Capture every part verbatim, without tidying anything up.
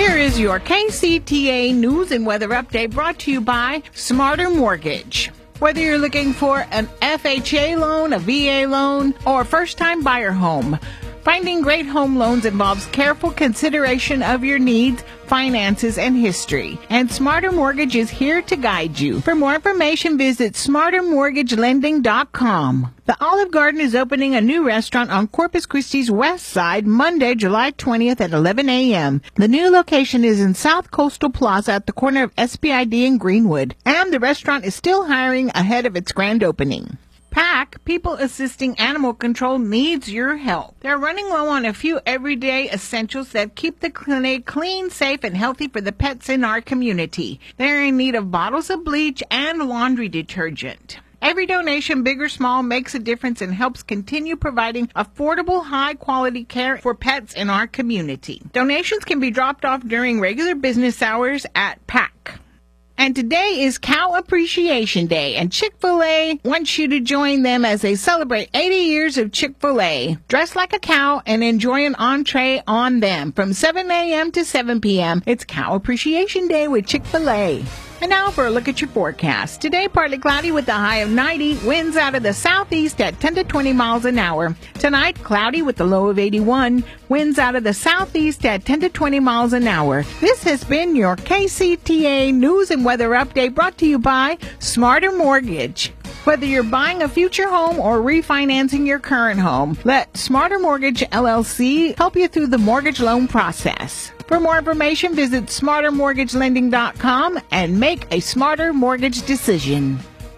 Here is your K C T A News and Weather Update brought to you by Smarter Mortgage. Whether you're looking for an F H A loan, a V A loan, or a first-time buyer home, finding great home loans involves careful consideration of your needs, finances, and history. And Smarter Mortgage is here to guide you. For more information, visit smarter mortgage lending dot com. The Olive Garden is opening a new restaurant on Corpus Christi's west side Monday, July twentieth at eleven a.m. The new location is in South Coastal Plaza at the corner of S P I D and Greenwood, and the restaurant is still hiring ahead of its grand opening. PAC, People Assisting Animal Control, needs your help. They're running low on a few everyday essentials that keep the clinic clean, safe, and healthy for the pets in our community. They're in need of bottles of bleach and laundry detergent. Every donation, big or small, makes a difference and helps continue providing affordable, high-quality care for pets in our community. Donations can be dropped off during regular business hours at PAC. And today is Cow Appreciation Day, and Chick-fil-A wants you to join them as they celebrate eighty years of Chick-fil-A. Dress like a cow and enjoy an entree on them. From seven a.m. to seven p.m., it's Cow Appreciation Day with Chick-fil-A. And now for a look at your forecast. Today, partly cloudy with a high of ninety, winds out of the southeast at ten to twenty miles an hour. Tonight, cloudy with a low of eighty-one, winds out of the southeast at ten to twenty miles an hour. This has been your K C T A News and Weather Update brought to you by Smarter Mortgage. Whether you're buying a future home or refinancing your current home, let Smarter Mortgage L L C help you through the mortgage loan process. For more information, visit smarter mortgage lending dot com and make a smarter mortgage decision.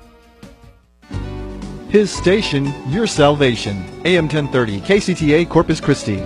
His station, your salvation. A M ten thirty, K C T A Corpus Christi.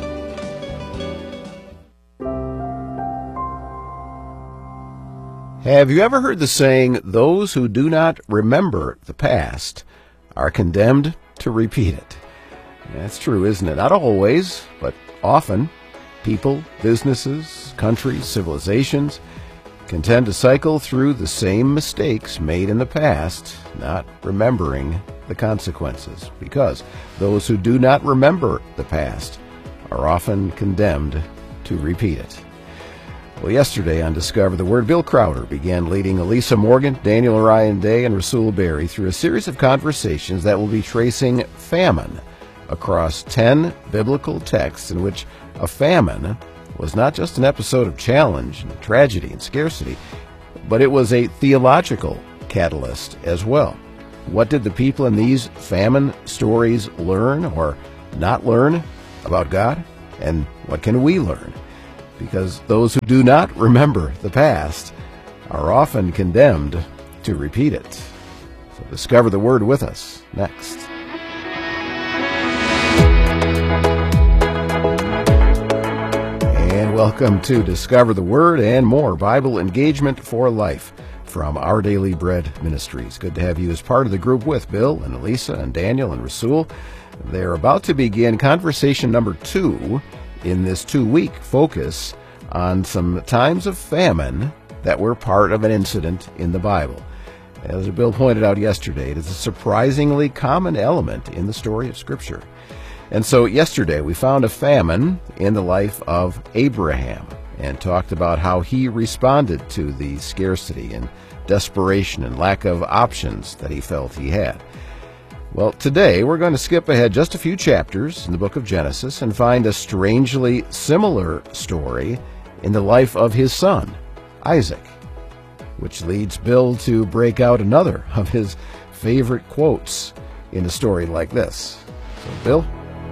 Have you ever heard the saying, those who do not remember the past are condemned to repeat it? That's true, isn't it? Not always, but often. People, businesses, countries, civilizations can tend to cycle through the same mistakes made in the past, not remembering the consequences, because those who do not remember the past are often condemned to repeat it. Well, yesterday on Discover the Word, Bill Crowder began leading Elisa Morgan, Daniel Ryan Day, and Rasul Berry through a series of conversations that will be tracing famine across ten biblical texts in which a famine was not just an episode of challenge and tragedy and scarcity, but it was a theological catalyst as well. What did the people in these famine stories learn or not learn about God? And what can we learn? Because those who do not remember the past are often condemned to repeat it. So discover the Word with us next. And welcome to Discover the Word and more Bible engagement for life from Our Daily Bread Ministries. Good to have you as part of the group with Bill and Elisa and Daniel and Rasul. They're about to begin conversation number two in this two-week focus on some times of famine that were part of an incident in the Bible. As Bill pointed out yesterday, it is a surprisingly common element in the story of Scripture. And so yesterday we found a famine in the life of Abraham and talked about how he responded to the scarcity and desperation and lack of options that he felt he had. Well, today we're going to skip ahead just a few chapters in the book of Genesis and find a strangely similar story in the life of his son, Isaac, which leads Bill to break out another of his favorite quotes in a story like this. So, Bill?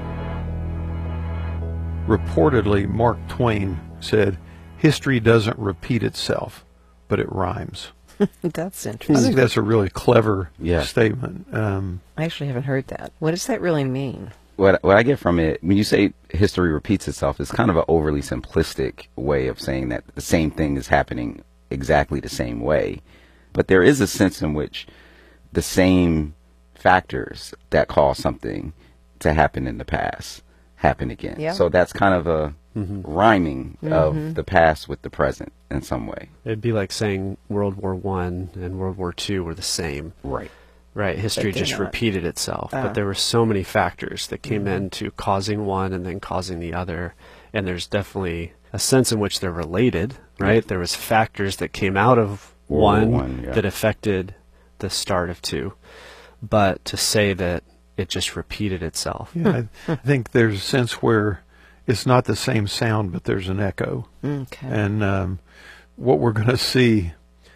Reportedly, Mark Twain said, history doesn't repeat itself, but it rhymes. That's interesting. I think that's a really clever yeah. statement. Um, I actually haven't heard that. What does that really mean? What, what I get from it, when you say history repeats itself, it's kind of an overly simplistic way of saying that the same thing is happening exactly the same way. But there is a sense in which the same factors that cause something to happen in the past happen again. Yeah. So that's kind of a mm-hmm. rhyming Mm-hmm. of the past with the present in some way. It'd be like saying World War One and World War Two were the same. Right. Right. History they're just not. repeated itself. Uh. But there were so many factors that came Mhm. into causing one and then causing the other. and there's definitely a sense in which they're related, right? There was factors that came out of World War one, One, yeah. that affected the start of two. But to say that it just repeated itself. Yeah, I, I think there's a sense where it's not the same sound, but there's an echo. Okay. And um, what we're going to see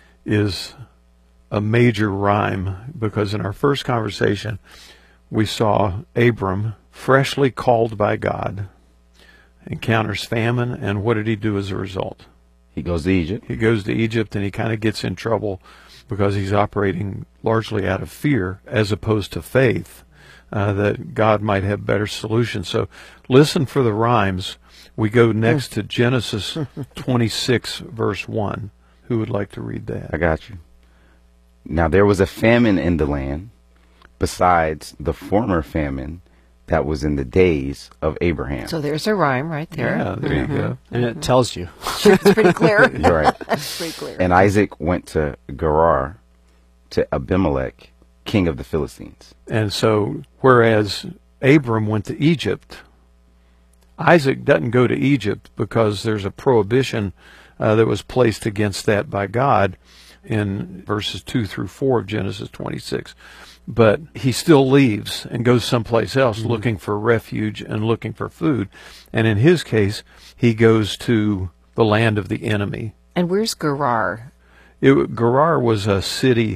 is a major rhyme, because in our first conversation, we saw Abram, freshly called by God, encounters famine, and what did he do as a result? He goes to Egypt. He goes to Egypt, and he kind of gets in trouble because he's operating largely out of fear as opposed to faith, uh, that God might have better solutions. So listen for the rhymes. We go next to Genesis twenty-six, verse one. Who would like to read that? I got you. Now there was a famine in the land, besides the former famine that was in the days of Abraham. So there's a rhyme right there. Yeah, there you go. And it tells you. It's pretty clear. You're right. It's pretty clear. And Isaac went to Gerar, to Abimelech, king of the Philistines. And so, whereas Abram went to Egypt, Isaac doesn't go to Egypt because there's a prohibition uh, that was placed against that by God in verses two through four of Genesis twenty-six. But he still leaves and goes someplace else, mm-hmm. looking for refuge and looking for food. And in his case, he goes to the land of the enemy. And where's Gerar? It, Gerar was a city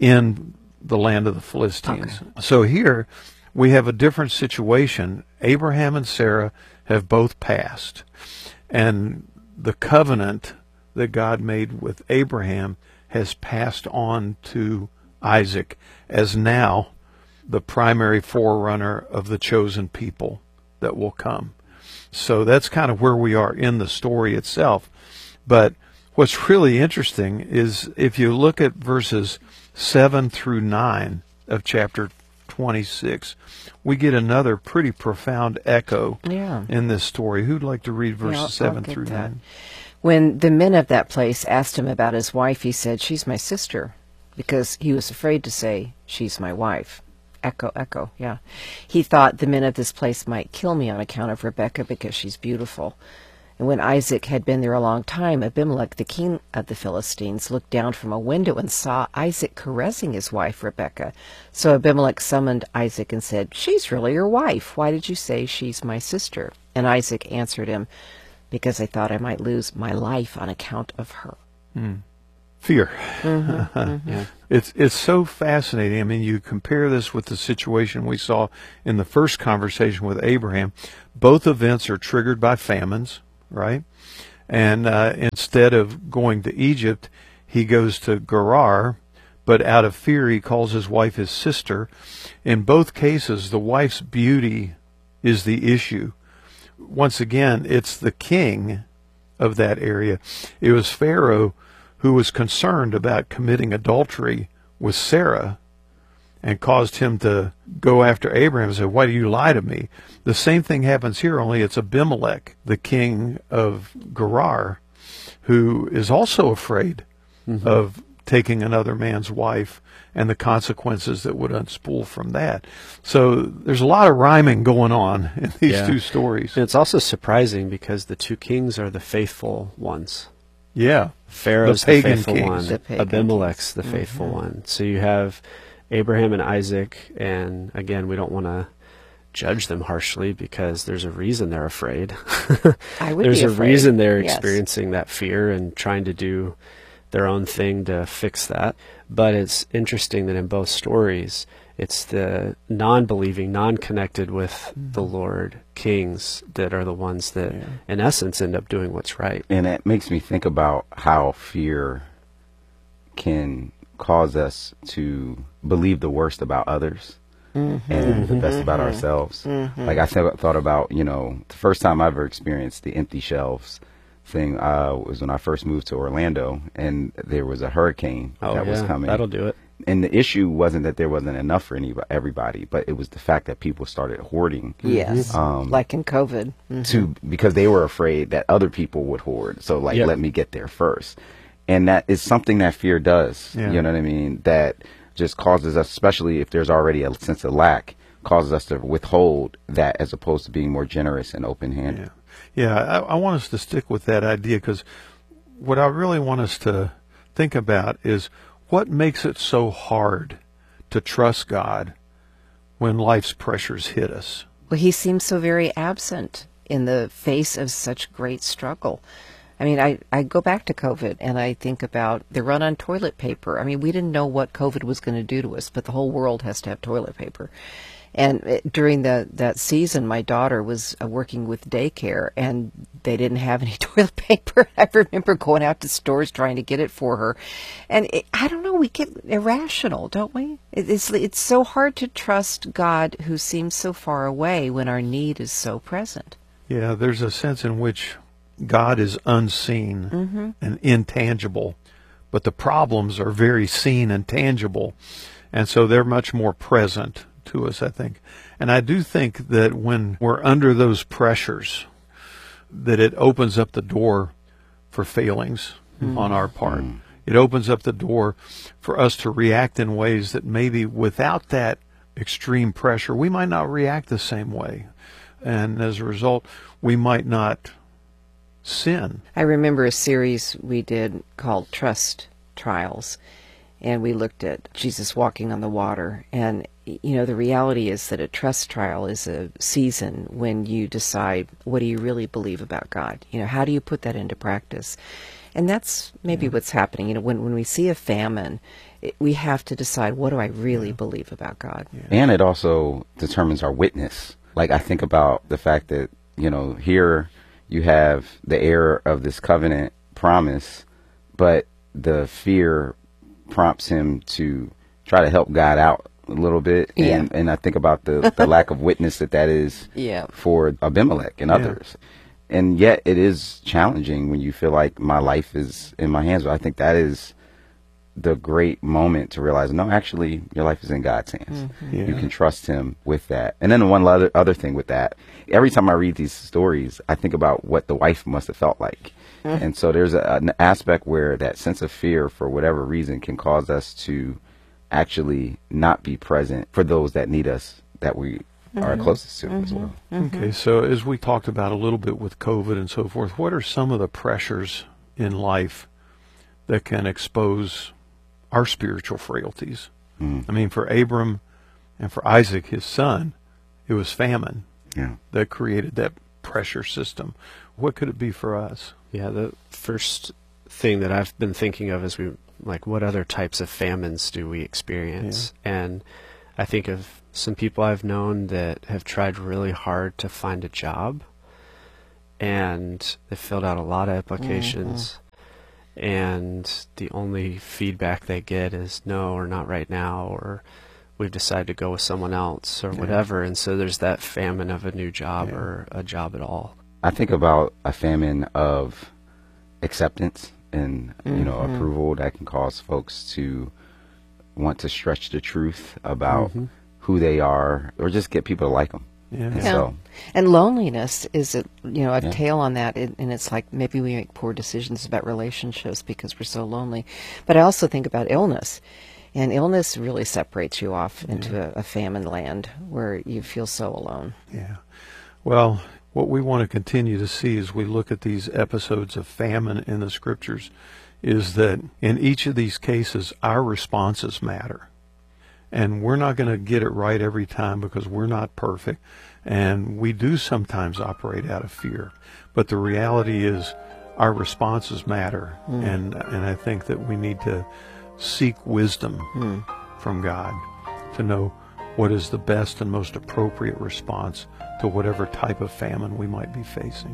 in the land of the Philistines. Okay. So here we have a different situation. Abraham and Sarah have both passed. And the covenant that God made with Abraham has passed on to Isaac as now the primary forerunner of the chosen people that will come. So that's kind of where we are in the story itself. But what's really interesting is if you look at verses seven through nine of chapter twenty-six, we get another pretty profound echo yeah. in this story. Who'd like to read verses yeah, I'll, seven I'll through that. nine? When the men of that place asked him about his wife, he said, "She's my sister," because he was afraid to say, "She's my wife." Echo, echo, yeah. He thought the men of this place might kill me on account of Rebekah because she's beautiful. And when Isaac had been there a long time, Abimelech, the king of the Philistines, looked down from a window and saw Isaac caressing his wife, Rebekah. So Abimelech summoned Isaac and said, "She's really your wife. Why did you say she's my sister?" And Isaac answered him, "Because I thought I might lose my life on account of her." Hmm. Fear. Mm-hmm, mm-hmm. Yeah. It's it's so fascinating. I mean, you compare this with the situation we saw in the first conversation with Abraham. Both events are triggered by famines, right? And uh, instead of going to Egypt, he goes to Gerar, but out of fear he calls his wife his sister. In both cases, the wife's beauty is the issue. Once again, it's the king of that area. It was Pharaoh who was concerned about committing adultery with Sarah and caused him to go after Abraham and say, "Why do you lie to me?" The same thing happens here, only it's Abimelech, the king of Gerar, who is also afraid mm-hmm. of taking another man's wife and the consequences that would unspool from that. So there's a lot of rhyming going on in these yeah. two stories. And it's also surprising because the two kings are the faithful ones. Yeah. Pharaoh's the, the, pagan faithful kings. one. The pagan Abimelech's the kings. faithful Mm-hmm. one. So you have Abraham and Isaac, and again, we don't want to judge them harshly because there's a reason they're afraid. I would there's be a afraid. reason they're Yes. experiencing that fear and trying to do their own thing to fix that. But it's interesting that in both stories, it's the non-believing, non-connected with mm-hmm. the Lord kings that are the ones that, yeah. in essence, end up doing what's right. And it makes me think about how fear can cause us to believe the worst about others mm-hmm. and the best mm-hmm. about ourselves. Mm-hmm. Like I th- thought about, you know, the first time I ever experienced the empty shelves thing uh, was when I first moved to Orlando, and there was a hurricane oh, that yeah, was coming. That'll do it. And the issue wasn't that there wasn't enough for any, everybody, but it was the fact that people started hoarding. Yes, um, like in COVID. Mm-hmm. To because they were afraid that other people would hoard. So, like, yep. let me get there first. And that is something that fear does. Yeah. You know what I mean? That just causes us, especially if there's already a sense of lack, causes us to withhold that as opposed to being more generous and open-handed. Yeah. Yeah, I, I want us to stick with that idea, because what I really want us to think about is what makes it so hard to trust God when life's pressures hit us. Well, he seems so very absent in the face of such great struggle. I mean, I, I go back to COVID and I think about the run on toilet paper. I mean, we didn't know what COVID was going to do to us, but the whole world has to have toilet paper. And it, during the, that season, my daughter was uh, working with daycare, and they didn't have any toilet paper. I remember going out to stores trying to get it for her. And it, I don't know, we get irrational, don't we? It, it's, it's so hard to trust God, who seems so far away, when our need is so present. Yeah, there's a sense in which God is unseen mm-hmm. and intangible, but the problems are very seen and tangible, and so they're much more present to us, I think. And I do think that when we're under those pressures, that it opens up the door for failings mm. on our part. Mm. It opens up the door for us to react in ways that maybe without that extreme pressure, we might not react the same way. And as a result, we might not sin. I remember a series we did called Trust Trials, and we looked at Jesus walking on the water. And, you know, the reality is that a trust trial is a season when you decide, what do you really believe about God? You know, how do you put that into practice? And that's maybe yeah. what's happening. You know, when, when we see a famine, it, we have to decide, what do I really yeah. believe about God? Yeah. And it also determines our witness. Like, I think about the fact that, you know, here you have the heir of this covenant promise, but the fear prompts him to try to help God out a little bit. Yeah. And, and I think about the, the lack of witness that that is yeah. for Abimelech and yeah. others. And yet it is challenging when you feel like my life is in my hands. But I think that is the great moment to realize, no, actually, your life is in God's hands. Mm-hmm. Yeah. You can trust him with that. And then one other, other thing with that, every time I read these stories, I think about what the wife must have felt like. Mm-hmm. And so there's a, an aspect where that sense of fear, for whatever reason, can cause us to actually not be present for those that need us, that we mm-hmm. are closest to mm-hmm. as well. Mm-hmm. Okay, so as we talked about a little bit with COVID and so forth, what are some of the pressures in life that can expose our spiritual frailties? Mm. I mean, for Abram and for Isaac, his son, it was famine yeah. that created that pressure system. What could it be for us? Yeah, the first thing that I've been thinking of is, we like, what other types of famines do we experience? Yeah. And I think of some people I've known that have tried really hard to find a job, and they filled out a lot of applications, mm-hmm. and the only feedback they get is no, or not right now, or we've decided to go with someone else, or yeah. whatever. And so there's that famine of a new job yeah. or a job at all. I think about a famine of acceptance and, mm-hmm. you know, approval that can cause folks to want to stretch the truth about mm-hmm. who they are, or just get people to like them. Yeah. And, yeah. so, and loneliness is, a, you know, a yeah. tail on that, and it's like maybe we make poor decisions about relationships because we're so lonely. But I also think about illness. And illness really separates you off into yeah. a, a famine land where you feel so alone. Yeah. Well, what we want to continue to see as we look at these episodes of famine in the Scriptures is that in each of these cases, our responses matter. And we're not going to get it right every time because we're not perfect. And we do sometimes operate out of fear. But the reality is our responses matter. Mm. And, and I think that we need to seek wisdom mm. from God to know what is the best and most appropriate response to whatever type of famine we might be facing.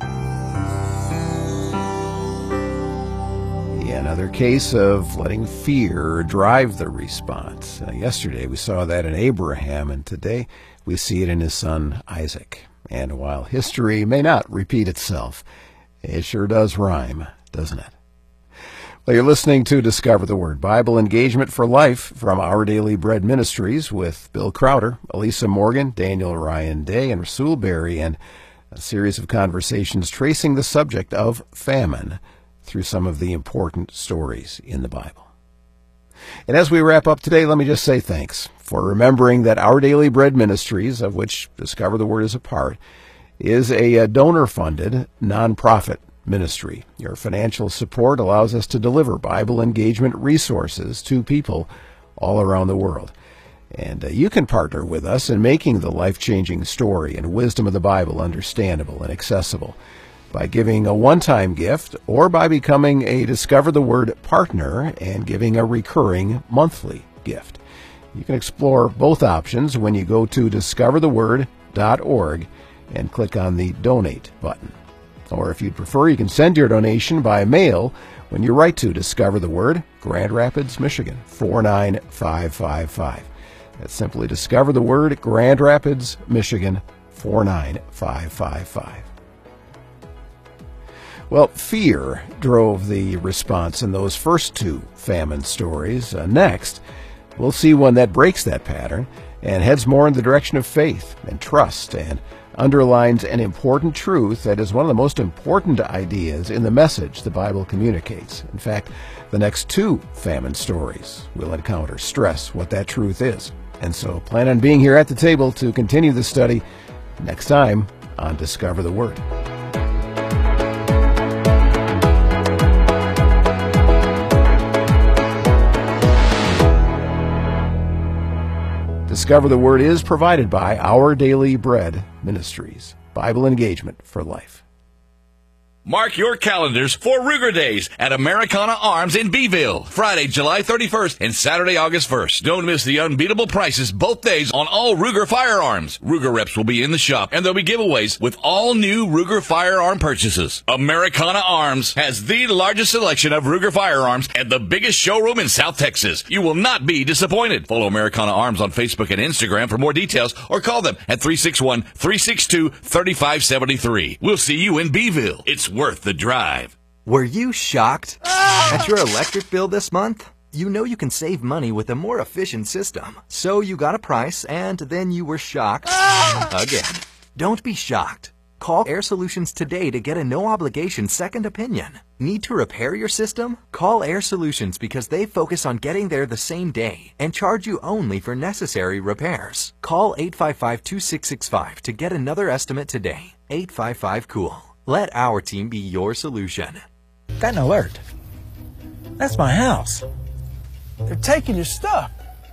Yeah, another case of letting fear drive the response. Uh, yesterday we saw that in Abraham, and today we see it in his son Isaac. And while history may not repeat itself, it sure does rhyme, doesn't it? Well, you're listening to Discover the Word, Bible Engagement for Life from Our Daily Bread Ministries with Bill Crowder, Elisa Morgan, Daniel Ryan Day, and Rasul Berry, and a series of conversations tracing the subject of famine through some of the important stories in the Bible. And as we wrap up today, let me just say thanks for remembering that Our Daily Bread Ministries, of which Discover the Word is a part, is a donor-funded nonprofit ministry. Your financial support allows us to deliver Bible engagement resources to people all around the world. And uh, you can partner with us in making the life-changing story and wisdom of the Bible understandable and accessible by giving a one-time gift or by becoming a Discover the Word partner and giving a recurring monthly gift. You can explore both options when you go to discover the word dot org and click on the Donate button. Or if you'd prefer, you can send your donation by mail when you write to Discover the Word, Grand Rapids, Michigan, four nine five five five. That's simply Discover the Word, Grand Rapids, Michigan, four nine five five five. Well, fear drove the response in those first two famine stories. Uh, next, we'll see one that breaks that pattern and heads more in the direction of faith and trust and underlines an important truth that is one of the most important ideas in the message the Bible communicates. In fact, the next two famine stories will encounter stress what that truth is. And so plan on being here at the table to continue the study next time on Discover the Word. Discover the Word is provided by Our Daily Bread Ministries, Bible engagement for life. Mark your calendars for Ruger Days at Americana Arms in Beeville, Friday, July thirty-first and Saturday, August first. Don't miss the unbeatable prices both days on all Ruger firearms. Ruger reps will be in the shop, and there'll be giveaways with all new Ruger firearm purchases. Americana Arms has the largest selection of Ruger firearms and the biggest showroom in South Texas. You will not be disappointed. Follow Americana Arms on Facebook and Instagram for more details, or call them at three six one, three six two, three five seven three. We'll see you in Beeville. It's worth the drive. Were you shocked at your electric bill this month? You know you can save money with a more efficient system. So you got a price, and then you were shocked again. Don't be shocked. Call Air Solutions today to get a no-obligation second opinion. Need to repair your system? Call Air Solutions because they focus on getting there the same day and charge you only for necessary repairs. Call eight five five, two six six five to get another estimate today. eight five five, cool. Let our team be your solution. Got an alert. That's my house. They're taking your stuff.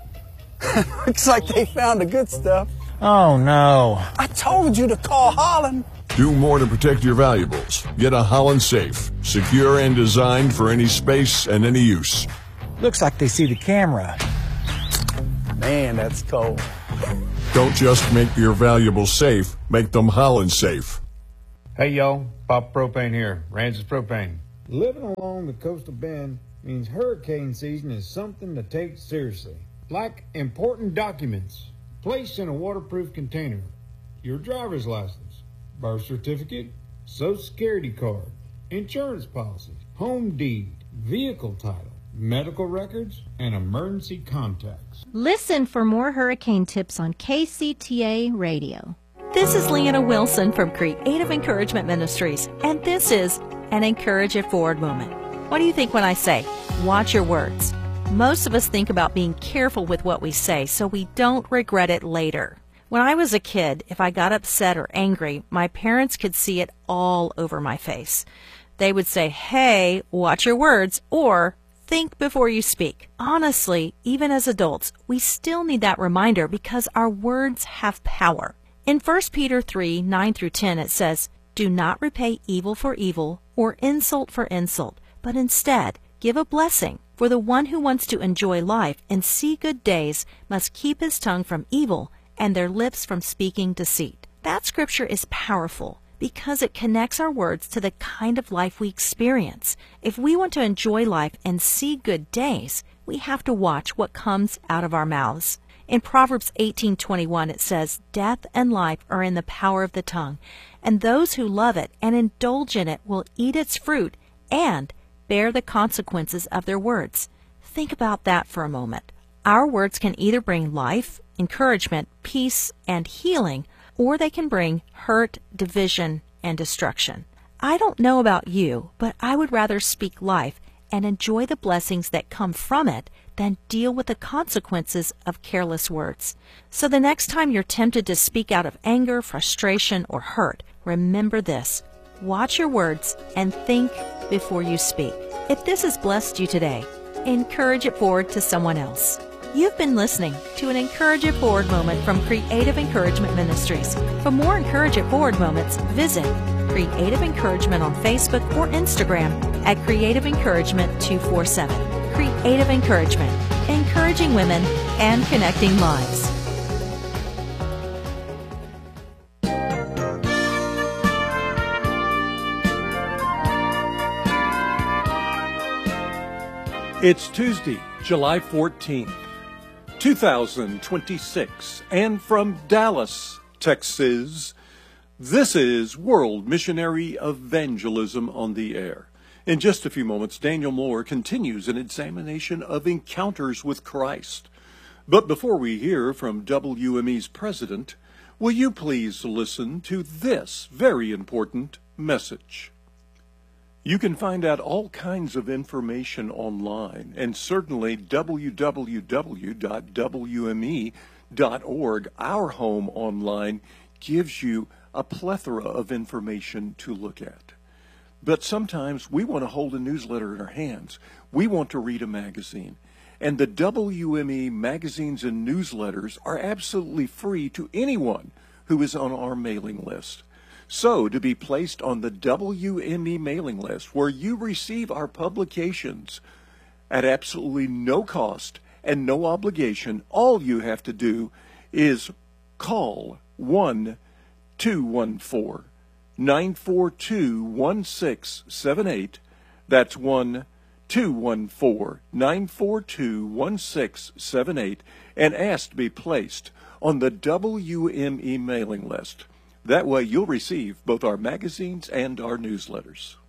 Looks like they found the good stuff. Oh, no. I told you to call Holland. Do more to protect your valuables. Get a Holland safe, secure and designed for any space and any use. Looks like they see the camera. Man, that's cold. Don't just make your valuables safe, make them Holland safe. Hey, y'all. Pop Propane here. Ranches Propane. Living along the coastal bend means hurricane season is something to take seriously. Like important documents placed in a waterproof container, your driver's license, birth certificate, social security card, insurance policies, home deed, vehicle title, medical records, and emergency contacts. Listen for more hurricane tips on K C T A Radio. This is Leanna Wilson from Creative Encouragement Ministries, and this is an Encourage It Forward moment. What do you think when I say, watch your words? Most of us think about being careful with what we say so we don't regret it later. When I was a kid, if I got upset or angry, my parents could see it all over my face. They would say, hey, watch your words, or think before you speak. Honestly, even as adults, we still need that reminder because our words have power. In First Peter three, nine through ten, it says, do not repay evil for evil or insult for insult, but instead give a blessing, for the one who wants to enjoy life and see good days must keep his tongue from evil and their lips from speaking deceit. That scripture is powerful because it connects our words to the kind of life we experience. If we want to enjoy life and see good days, we have to watch what comes out of our mouths. In Proverbs eighteen twenty-one, it says, death and life are in the power of the tongue, and those who love it and indulge in it will eat its fruit and bear the consequences of their words. Think about that for a moment. Our words can either bring life, encouragement, peace, and healing, or they can bring hurt, division, and destruction. I don't know about you, but I would rather speak life and enjoy the blessings that come from it than deal with the consequences of careless words. So the next time you're tempted to speak out of anger, frustration, or hurt, remember this. Watch your words and think before you speak. If this has blessed you today, encourage it forward to someone else. You've been listening to an Encourage It Forward moment from Creative Encouragement Ministries. For more Encourage It Forward moments, visit Creative Encouragement on Facebook or Instagram at Creative Encouragement two four seven. Creative Encouragement, encouraging women and connecting lives. It's Tuesday, July fourteenth, two thousand twenty-six, and from Dallas, Texas, this is World Missionary Evangelism on the Air. In just a few moments, Daniel Moore continues an examination of encounters with Christ. But before we hear from W M E's president, will you please listen to this very important message? You can find out all kinds of information online, and certainly w w w dot w m e dot org, our home online, gives you a plethora of information to look at. But sometimes we want to hold a newsletter in our hands. We want to read a magazine. And the W M E magazines and newsletters are absolutely free to anyone who is on our mailing list. So, to be placed on the W M E mailing list, where you receive our publications at absolutely no cost and no obligation, all you have to do is call one two one four, nine four two, one six seven eight. That's one two one four, nine four two, one six seven eight, and ask to be placed on the W M E mailing list. That way you'll receive both our magazines and our newsletters.